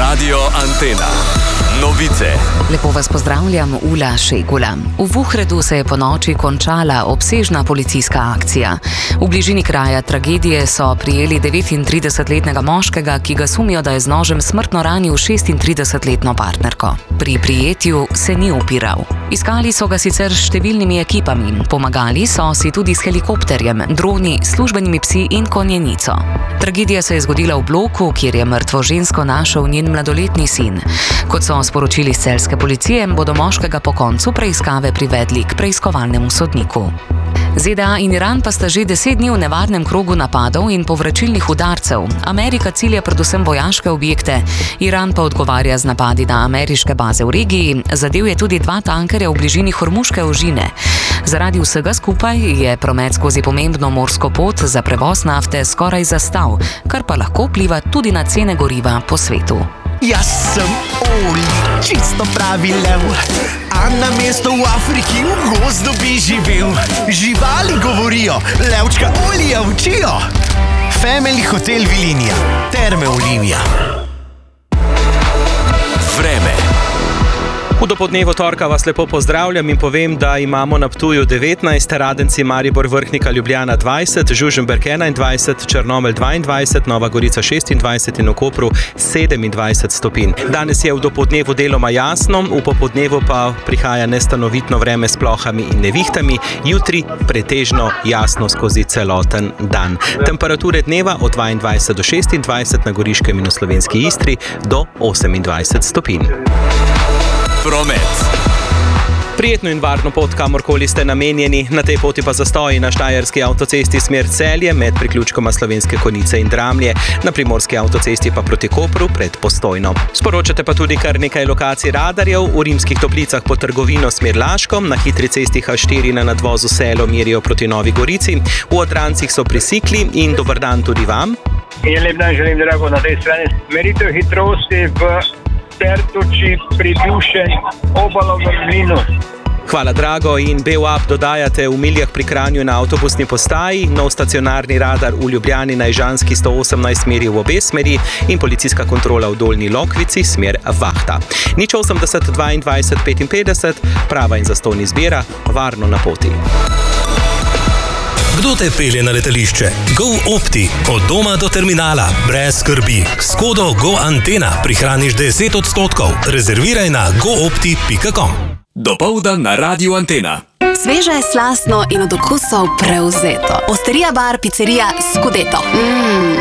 Radio Antena. Novice. Lepo vas pozdravljam, Ula Šegula. V Vuhredu se je po noči končala obsežna policijska akcija. V bližini kraja tragedije so prijeli 39-letnega moškega, ki ga sumijo, da je z nožem smrtno ranil 36-letno partnerko. Pri prijetju se ni upiral. Iskali so ga sicer s številnimi ekipami, pomagali so si tudi s helikopterjem, droni, službenimi psi in konjenico. Tragedija se je zgodila v bloku, kjer je mrtvo žensko našel njen mladoletni sin. Kot so sporočili s celjske policije, bodo moškega po koncu preiskave privedli k preiskovalnemu sodniku. ZDA in Iran pa sta že 10 dni v nevarnem krogu napadov in povračilnih udarcev. Amerika cilja predvsem vojaške objekte, Iran pa odgovarja z napadi na ameriške baze v regiji, zadel je tudi 2 tankerja v bližini Hormuške ožine. Zaradi vsega skupaj je promet skozi pomembno morsko pot za prevoz nafte skoraj zastal, kar pa lahko vpliva tudi na cene goriva po svetu. Jaz sem Oli, čisto pravi lev, a na mesto v Afriki v gozdu bi živel. Živali govorijo, levčka Olija učijo. Family Hotel Vilinija, Terme Olimija. Vreme. V dopoldnevu torka vas lepo pozdravljam in povem, da imamo na Ptuju 19, Radenci, Maribor, Vrhnika, Ljubljana 20, Žužemberk 21, Črnomelj 22, Nova Gorica 26 in v Kopru 27 stopinj. Danes je v dopoldnevu deloma jasno, v popoldnevu pa prihaja nestanovitno vreme s plohami in nevihtami, jutri pretežno jasno skozi celoten dan. Temperature dneva od 22 do 26 na Goriškem in v slovenski Istri do 28 stopinj. Promet. Prijetno in varno pot, kamorkoli ste namenjeni, na tej poti pa zastoji na Štajerski avtocesti smer Celje med priključkoma Slovenske Konjice in Dramlje, na Primorski avtocesti pa proti Kopru pred Postojno. Sporočate pa tudi kar nekaj lokacij radarjev, v Rimskih Toplicah pod trgovino smer Laško, na hitri cesti H4 na nadvozu Selo merijo proti Novi Gorici, v Odrancih so pri Sikli in dober dan tudi vam. In lep dan želim, drago, na tej strani. Meritev hitrosti v Tertoči pri bivšem Obalovem mlinu. Hvala, drago, in BeUp dodajate v Miljah pri Kranju na avtobusni postaji, nov stacionarni radar v Ljubljani na Ižanski 118 meri v obe smeri in policijska kontrola v Dolnji Lokvici smer Vahta. 080 22 55, prava in zastonj izbira, varno na poti. Kdo te pelje na letališče? GoOpti. Od doma do terminala. Brez skrbi. S kodo GoAntena prihraniš 10%. Rezerviraj na goopti.com. Dopoldan na Radio Antena. Sveže, slastno in od okusov prevzeto. Osterija bar, picerija Scudetto.